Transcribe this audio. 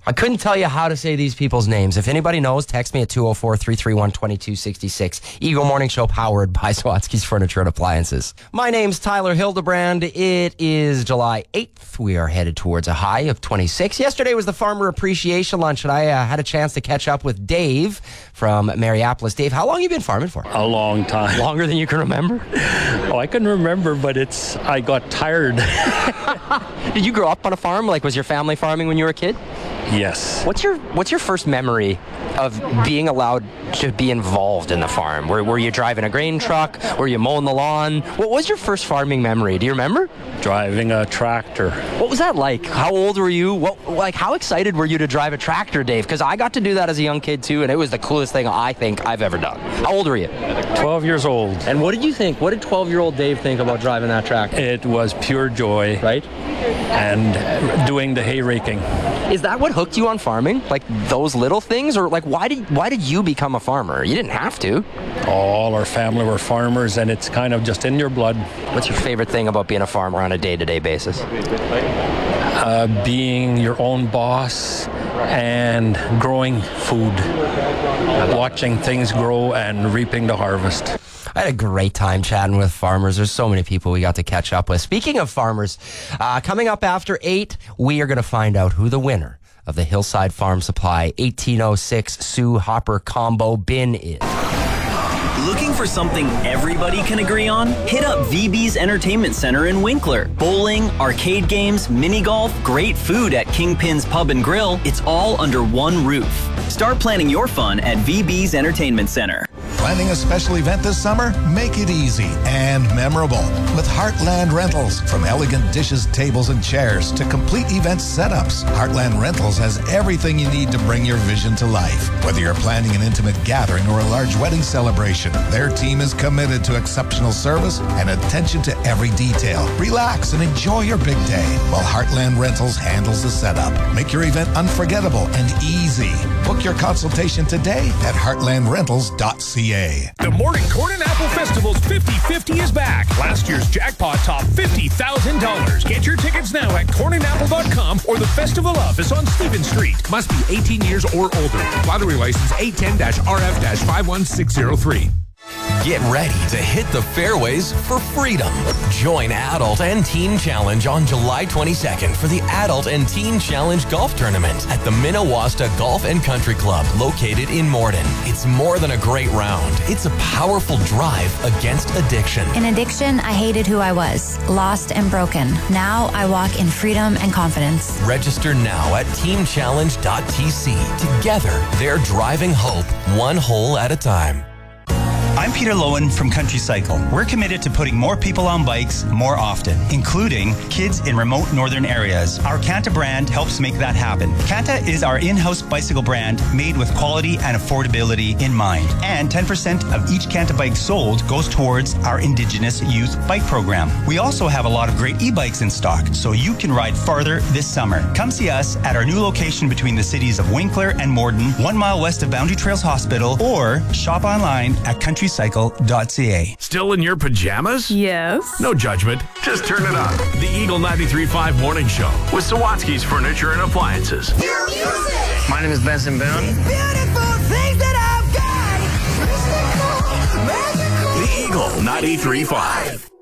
I couldn't tell you how to say these people's names. If anybody knows, text me at 204-331-2266. Eagle Morning Show powered by Sawatsky's Furniture and Appliances. My name's Tyler Hildebrand. It is July 8th. We are headed towards a high of 26. Yesterday was the Farmer Appreciation Lunch, and I had a chance to catch up with Dave from Mariapolis. Dave, how long have you been farming for? A long time. Longer than you can remember? Oh, I can remember, but I got tired. Did you grow up on a farm? Like, was your family farming when you were a kid? Yes. What's your first memory of being allowed to be involved in the farm? Were you driving a grain truck? Were you mowing the lawn? What was your first farming memory? Do you remember? Driving a tractor. What was that like? How old were you? How excited were you to drive a tractor, Dave? Because I got to do that as a young kid too, and it was the coolest thing I think I've ever done. How old were you? 12 years old. And what did you think? What did 12-year-old Dave think about driving that tractor? It was pure joy. Right? And doing the hay raking. Is that what hooked you on farming? Like those little things? Or like why did you become a farmer? You didn't have to. All our family were farmers, and it's kind of just in your blood. What's your favorite thing about being a farmer on a day-to-day basis? Being your own boss and growing food. Watching things grow and reaping the harvest. I had a great time chatting with farmers. There's so many people we got to catch up with. Speaking of farmers, coming up after 8, we are going to find out who the winner of the Hillside Farm Supply 1806 Sioux Hopper Combo Bin is. Looking for something everybody can agree on? Hit up VB's Entertainment Center in Winkler. Bowling, arcade games, mini golf, great food at Kingpin's Pub and Grill. It's all under one roof. Start planning your fun at VB's Entertainment Center. Planning a special event this summer? Make it easy and memorable with Heartland Rentals. From elegant dishes, tables, and chairs to complete event setups, Heartland Rentals has everything you need to bring your vision to life. Whether you're planning an intimate gathering or a large wedding celebration, their team is committed to exceptional service and attention to every detail. Relax and enjoy your big day while Heartland Rentals handles the setup. Make your event unforgettable and easy. Book your consultation today at heartlandrentals.ca. The Morning Corn and Apple Festival's 50-50 is back. Last year's jackpot topped $50,000. Get your tickets now at cornandapple.com or the festival office on Stephen Street. Must be 18 years or older. Lottery license 810-RF-51603. Get ready to hit the fairways for freedom. Join Adult and Teen Challenge on July 22nd for the Adult and Teen Challenge Golf Tournament at the Minnewasta Golf and Country Club located in Morden. It's more than a great round. It's a powerful drive against addiction. In addiction, I hated who I was, lost and broken. Now I walk in freedom and confidence. Register now at teamchallenge.tc. Together, they're driving hope one hole at a time. I'm Peter Lowen from Country Cycle. We're committed to putting more people on bikes more often, including kids in remote northern areas. Our Kanta brand helps make that happen. Kanta is our in-house bicycle brand made with quality and affordability in mind. And 10% of each Kanta bike sold goes towards our Indigenous Youth Bike Program. We also have a lot of great e-bikes in stock, so you can ride farther this summer. Come see us at our new location between the cities of Winkler and Morden, 1 mile west of Boundary Trails Hospital, or shop online at countrycycle.ca. Still in your pajamas? Yes. No judgment. Just turn it on. The Eagle 93.5 Morning Show with Sawatsky's Furniture and Appliances. My name is Benson Boone. The Eagle 93.5.